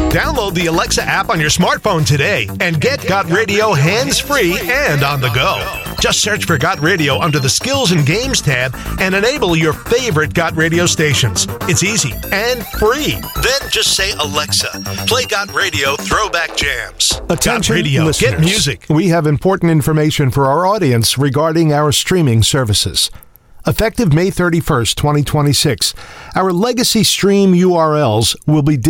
Download the Alexa app on your smartphone today and get Got Radio hands-free and on the go. Just search for Got Radio under the Skills and Games tab and enable your favorite Got Radio stations. It's easy and free. Then just say, Alexa, play Got Radio Throwback Jams. Attention, Got Radio, listeners. get music. We have important information for our audience regarding our streaming services. Effective May 31st, 2026, our legacy stream URLs will be